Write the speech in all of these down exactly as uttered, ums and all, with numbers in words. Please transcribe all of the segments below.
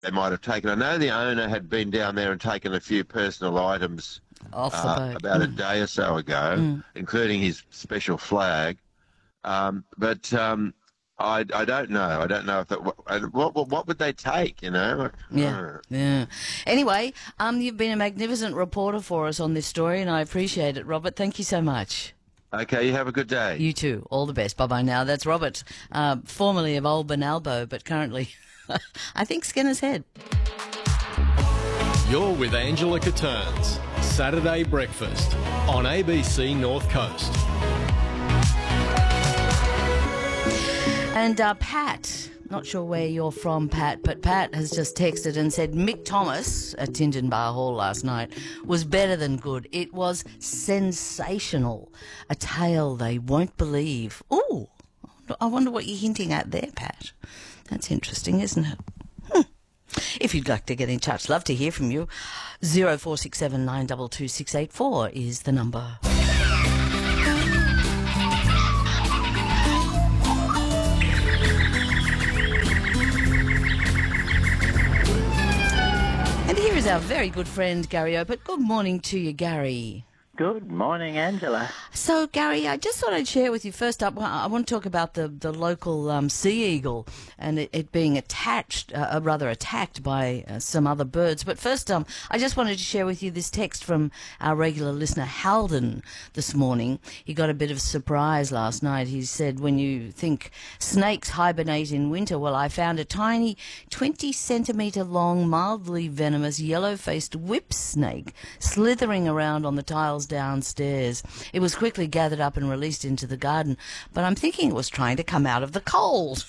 they might have taken. I know the owner had been down there and taken a few personal items Off the uh, boat. about a Mm. day or so ago, Mm. including his special flag. Um, but um, I, I don't know. I don't know if that. What, what what would they take? You know. Like, Yeah, uh, yeah. Anyway, um, you've been a magnificent reporter for us on this story, and I appreciate it, Robert. Thank you so much. Okay. You have a good day. You too. All the best. Bye-bye now. That's Robert, uh, formerly of Old Benalbo, but currently, I think, Skinner's Head. You're with Angela Catterns, Saturday Breakfast on A B C North Coast. And uh, Pat, not sure where you're from, Pat, but Pat has just texted and said Mick Thomas at Tingenbar Hall last night was better than good. It was sensational. A tale they won't believe. Ooh, I wonder what you're hinting at there, Pat. That's interesting, isn't it? Hmm. If you'd like to get in touch, love to hear from you. zero four six seven nine two two six eight four is the number. And here is our very good friend, Gary Opert. Good morning to you, Gary. Good morning, Angela. So, Gary, I just thought I'd share with you first up, I want to talk about the, the local um, sea eagle and it, it being attached, uh, rather attacked by uh, some other birds. But first, um, I just wanted to share with you this text from our regular listener, Halden, this morning. He got a bit of surprise last night. He said, when you think snakes hibernate in winter, well, I found a tiny twenty centimetre long, mildly venomous, yellow-faced whip snake slithering around on the tiles downstairs. It was quickly gathered up and released into the garden, but I'm thinking it was trying to come out of the cold.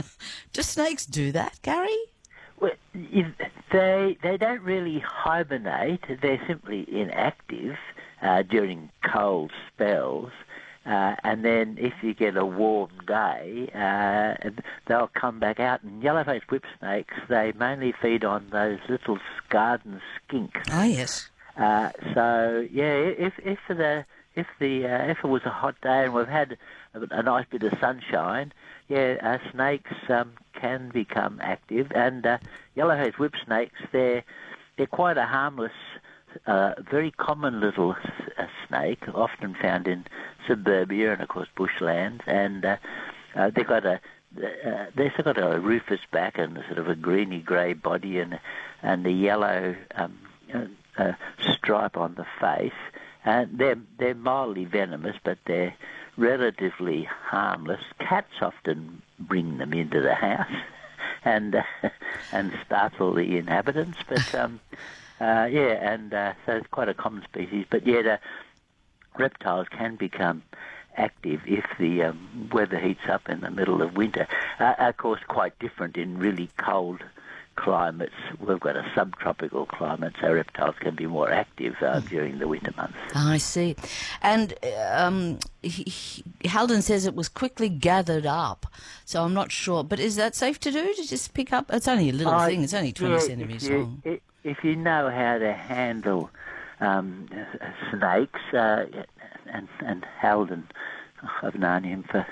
Do snakes do that, Gary? Well, if they they don't really hibernate. They're simply inactive uh, during cold spells. Uh, and then if you get a warm day, uh, they'll come back out. And yellow-faced whip snakes, they mainly feed on those little garden skinks. Oh, yes. Uh, so yeah, if if the if the uh, if it was a hot day and we've had a, a nice bit of sunshine, yeah, uh, snakes um, can become active. And uh, yellow-faced whip snakes, they're they're quite a harmless, uh, very common little uh, snake, often found in suburbia and of course bushland. And uh, uh, they've got a uh, they've got a rufous back and a sort of a greeny grey body and and the yellow. Um, Uh, stripe on the face, and they're they're mildly venomous, but they're relatively harmless. Cats often bring them into the house and uh, and startle the inhabitants. But um, uh, yeah, and uh, so it's quite a common species. But yeah, the reptiles can become active if the um, weather heats up in the middle of winter. Uh, of course, quite different in really cold climates. We've got a subtropical climate, so reptiles can be more active uh, during the winter months. I see. And um, he, he, Halden says it was quickly gathered up, so I'm not sure. But is that safe to do, to just pick up? It's only a little I, thing. It's only twenty yeah, centimetres if you, long. If you know how to handle um, snakes, uh, and, and Halden, I've known him for...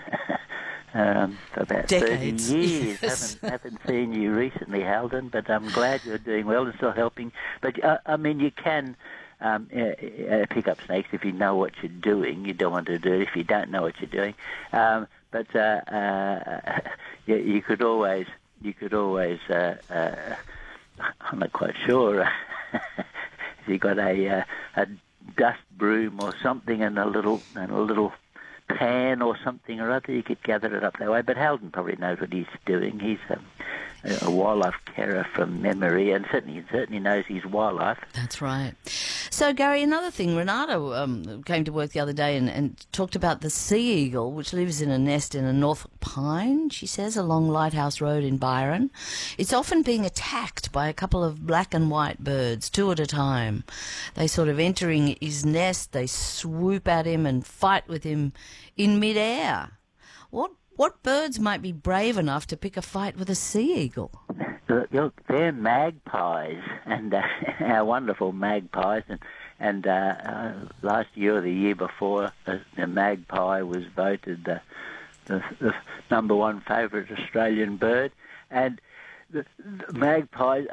Um, for about Decades. thirty years. Yes. haven't, haven't seen you recently, Halden, but I'm glad you're doing well and still helping. But, uh, I mean, you can um, uh, uh, pick up snakes if you know what you're doing. You don't want to do it if you don't know what you're doing. Um, but uh, uh, you, you could always, you could always, uh, uh, I'm not quite sure, if you got a, uh, a dust broom or something and a little, and a little pan or something or other, you could gather it up that way. But Halden probably knows what he's doing. He's um, a wildlife carer from memory, and certainly certainly knows his wildlife. That's right. So, Gary, another thing, Renato um, came to work the other day and, and talked about the sea eagle, which lives in a nest in a Norfolk pine, she says, along Lighthouse Road in Byron. It's often being attacked by a couple of black and white birds, two at a time. They sort of entering his nest, they swoop at him and fight with him in midair. What what birds might be brave enough to pick a fight with a sea eagle? Look, they're magpies, and uh, our wonderful magpies. And, and uh, uh, last year or the year before, uh, the magpie was voted the, the, the number one favourite Australian bird. And the, the magpies